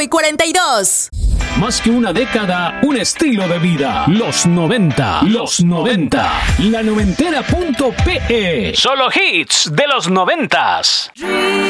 y 42. Más que una década, un estilo de vida. Los 90. Los 90. La noventera.pe. Solo hits de los 90s.